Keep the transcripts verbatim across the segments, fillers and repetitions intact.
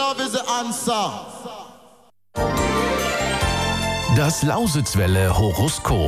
love is the answer. Das Lausitzwelle Horoskop.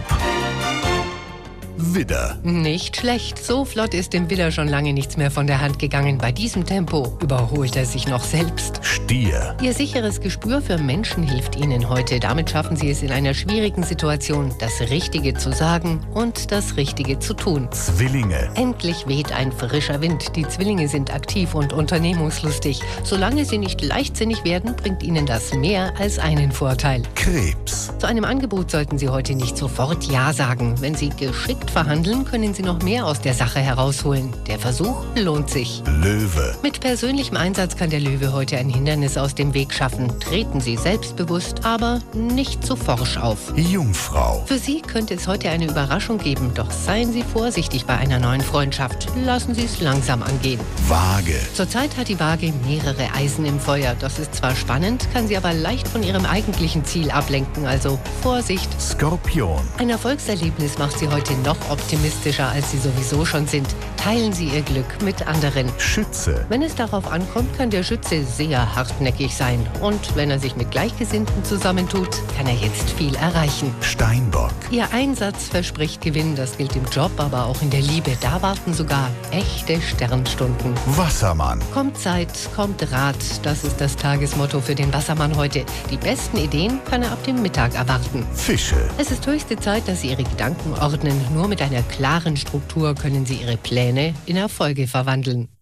Widder. Nicht schlecht. So flott ist dem Widder schon lange nichts mehr von der Hand gegangen. Bei diesem Tempo überholt er sich noch selbst. Stier. Ihr sicheres Gespür für Menschen hilft Ihnen heute. Damit schaffen Sie es in einer schwierigen Situation, das Richtige zu sagen und das Richtige zu tun. Zwillinge. Endlich weht ein frischer Wind. Die Zwillinge sind aktiv und unternehmungslustig. Solange sie nicht leichtsinnig werden, bringt Ihnen das mehr als einen Vorteil. Krebs. Zu einem Angebot sollten Sie heute nicht sofort Ja sagen. Wenn Sie geschickt verhandeln, können Sie noch mehr aus der Sache herausholen. Der Versuch lohnt sich. Löwe. Mit persönlichem Einsatz kann der Löwe heute ein Hindernis aus dem Weg schaffen. Treten Sie selbstbewusst, aber nicht zu forsch auf. Jungfrau. Für Sie könnte es heute eine Überraschung geben, doch seien Sie vorsichtig bei einer neuen Freundschaft. Lassen Sie es langsam angehen. Waage. Zurzeit hat die Waage mehrere Eisen im Feuer. Das ist zwar spannend, kann Sie aber leicht von Ihrem eigentlichen Ziel ablenken, also Vorsicht. Skorpion. Ein Erfolgserlebnis macht Sie heute noch optimistischer, als Sie sowieso schon sind. Teilen Sie Ihr Glück mit anderen. Schütze. Wenn es darauf ankommt, kann der Schütze sehr hartnäckig sein. Und wenn er sich mit Gleichgesinnten zusammentut, kann er jetzt viel erreichen. Steinbock. Ihr Einsatz verspricht Gewinn. Das gilt im Job, aber auch in der Liebe. Da warten sogar echte Sternstunden. Wassermann. Kommt Zeit, kommt Rat. Das ist das Tagesmotto für den Wassermann heute. Die besten Ideen kann er ab dem Mittag erwarten. Fische. Es ist höchste Zeit, dass Sie Ihre Gedanken ordnen. Nur mit einer klaren Struktur können Sie Ihre Pläne in Erfolge verwandeln.